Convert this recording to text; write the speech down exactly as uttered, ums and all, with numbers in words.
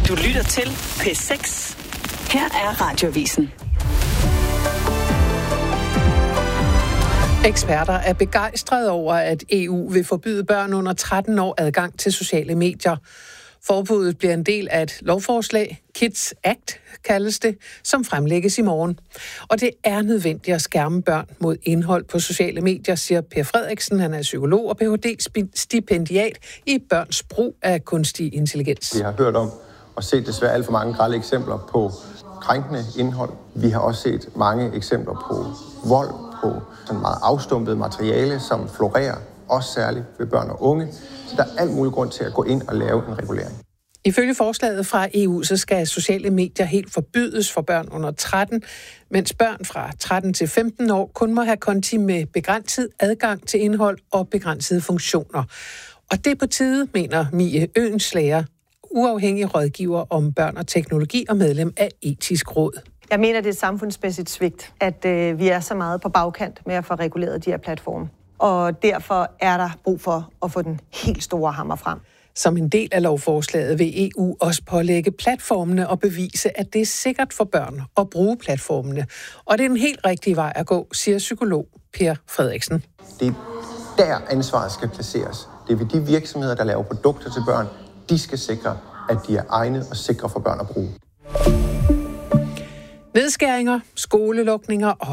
Du lytter til P seks. Her er Radioavisen. Eksperter er begejstrede over, at E U vil forbyde børn under tretten år adgang til sociale medier. Forbuddet bliver en del af et lovforslag, Kids Act kaldes det, som fremlægges i morgen. Og det er nødvendigt at skærme børn mod indhold på sociale medier, siger Per Frederiksen. Han er psykolog og P H D-stipendiat i børns brug af kunstig intelligens. Vi har hørt om og set desværre alt for mange grelle eksempler på krænkende indhold. Vi har også set mange eksempler på vold, på sådan meget afstumpet materiale, som florerer, også særligt ved børn og unge. Så der er alt mulig grund til at gå ind og lave en regulering. Ifølge forslaget fra E U, så skal sociale medier helt forbydes for børn under tretten, mens børn fra tretten til femten år kun må have konti med begrænset adgang til indhold og begrænsede funktioner. Og det er på tide, mener Mie Øenslager, uafhængig rådgiver om børn og teknologi og medlem af Etisk Råd. Jeg mener, det er et samfundsmæssigt svigt, at øh, vi er så meget på bagkant med at få reguleret de her platforme. Og derfor er der brug for at få den helt store hammer frem. Som en del af lovforslaget vil E U også pålægge platformene og bevise, at det er sikkert for børn at bruge platformene. Og det er den helt rigtige vej at gå, siger psykolog Per Frederiksen. Det er der ansvaret skal placeres. Det er ved de virksomheder, der laver produkter til børn. De skal sikre, at de er egne og sikre for børn at bruge. Nedskæringer, skolelukninger og